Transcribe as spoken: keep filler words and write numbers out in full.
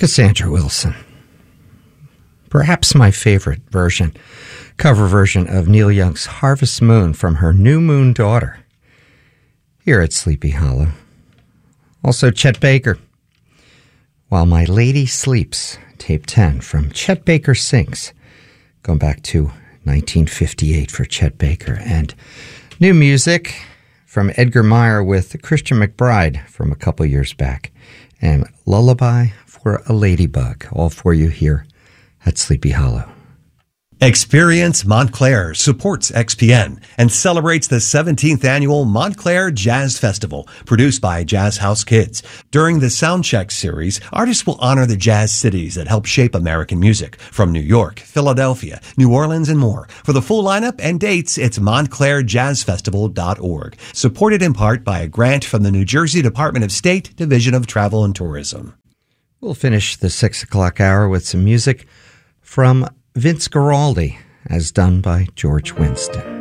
Cassandra Wilson. Perhaps my favorite version, cover version of Neil Young's Harvest Moon from her New Moon Daughter, here at Sleepy Hollow. Also Chet Baker, While My Lady Sleeps, tape ten from Chet Baker Sings, going back to nineteen fifty-eight for Chet Baker. And new music from Edgar Meyer with Christian McBride from a couple years back. And Lullaby for a Ladybug, all for you here at Sleepy Hollow. Experience Montclair supports X P N and celebrates the seventeenth annual Montclair Jazz Festival, produced by Jazz House Kids. During the Soundcheck series, artists will honor the jazz cities that help shape American music, from New York, Philadelphia, New Orleans, and more. For the full lineup and dates, it's montclair jazz festival dot org, supported in part by a grant from the New Jersey Department of State, Division of Travel and Tourism. We'll finish the six o'clock hour with some music from Vince Guaraldi, as done by George Winston.